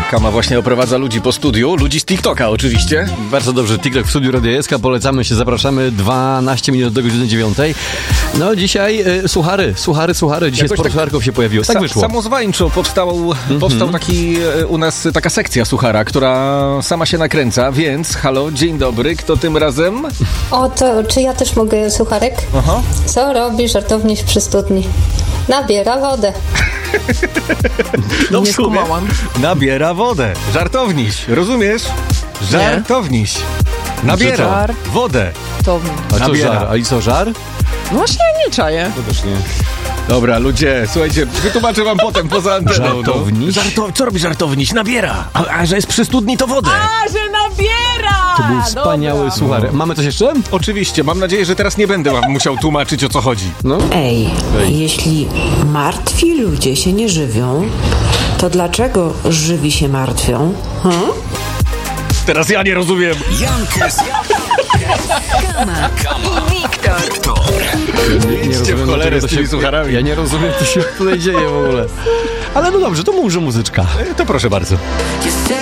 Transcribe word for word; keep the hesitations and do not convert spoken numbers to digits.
Kama właśnie oprowadza ludzi po studiu, ludzi z TikToka oczywiście. Bardzo dobrze, TikTok w studiu Radia S K, polecamy się, zapraszamy, dwanaście minut do godziny dziewiątej. No dzisiaj y, suchary, suchary, suchary, dzisiaj Jakoś sporo tak sucharków się pojawiło, tak Sa- wyszło. Samozwańczo powstał, mm-hmm. powstał taki e, u nas taka sekcja suchara, która sama się nakręca, więc halo, dzień dobry, kto tym razem? O, to czy ja też mogę, sucharek? Aha. Co robi żartowniś przy studni? Nabiera wodę. No Nie w sumie skumałam. nabiera wodę. Żartowniś, rozumiesz? Żartowniś. Nabiera Żar. wodę. To... A co nabiera. żar? A i co, żar? No właśnie, ja nie czaję. To też nie. Dobra, ludzie, słuchajcie, wytłumaczę wam potem poza anteną. Żartowniś? No. Żartow- co robi żartowniś? Nabiera. A, a że jest przy studni, to wodę. A, że nabiera! To był wspaniały Dobra. suchar. Mamy coś jeszcze? Oczywiście, mam nadzieję, że teraz nie będę wam musiał tłumaczyć, o co chodzi. No. Ej, jeśli martwi ludzie się nie żywią, to dlaczego żywi się martwią? Hmm? Teraz ja nie rozumiem. Jankes, Kama, Kama i Wiktor. Nie, nie Idźcie w rozumiem, cholerę dlaczego z to tymi się- sucharami. Ja nie rozumiem, co się tutaj dzieje w ogóle. Ale no dobrze, to może muzyczka. To proszę bardzo.